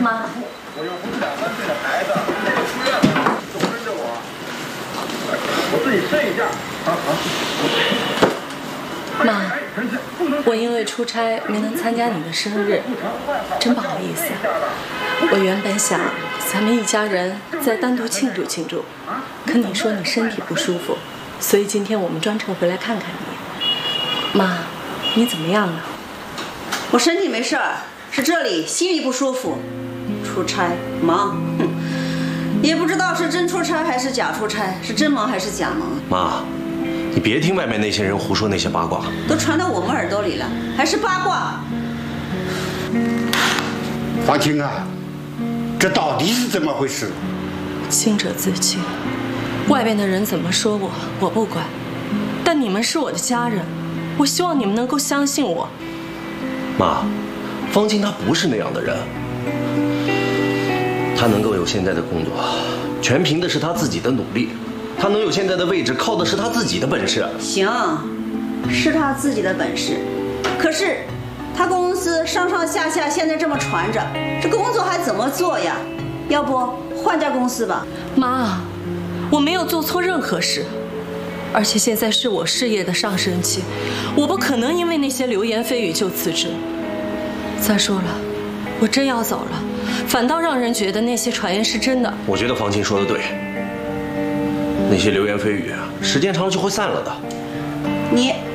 妈， 我又不是2、3岁的孩子，现在出院了，总跟着我。我自己试一下。好。 妈，我因为出差没能参加你的生日，真不好意思。我原本想咱们一家人再单独庆祝庆祝，可你说你身体不舒服，所以今天我们专程回来看看你。妈，你怎么样了？ 我身体没事儿，是这里心里不舒服。出差忙，也不知道是真出差还是假出差，是真忙还是假忙。 妈，你别听外面那些人胡说那些八卦， 都传到我们耳朵里了，还是八卦。 方清啊，这到底是怎么回事？ 清者自清，外边的人怎么说我不管，但你们是我的家人，我希望你们能够相信我。 妈，方清他不是那样的人，他能够有现在的工作，全凭的是他自己的努力。他能有现在的位置，靠的是他自己的本事。 行，是他自己的本事，可是他公司上上下下现在这么传着，这工作还怎么做呀？要不换家公司吧？ 妈，我没有做错任何事，而且现在是我事业的上升期，我不可能因为那些流言蜚语就辞职。再说了，我真要走了，反倒让人觉得那些传言是真的。 我觉得方清说的对，那些流言蜚语时间长了就会散了的。 你